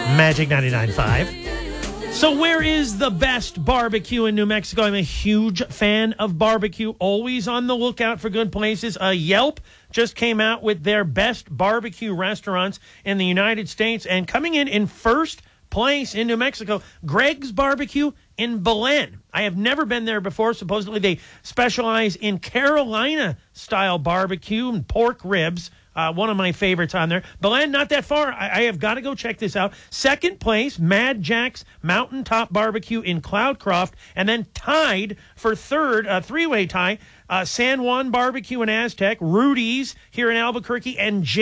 Magic 99.5. So where is the best barbecue in New Mexico? I'm a huge fan of barbecue, always on the lookout for good places. Yelp just came out with their best barbecue restaurants in the United States, and coming in first place in New Mexico, Greg's Barbecue in Belen. I have never been there before. Supposedly they specialize in Carolina-style barbecue and pork ribs. One of my favorites on there. Belen, not that far. I have got to go check this out. Second place, Mad Jack's Mountaintop Barbecue in Cloudcroft. And then tied for third, three-way tie, San Juan Barbecue in Aztec, Rudy's here in Albuquerque, and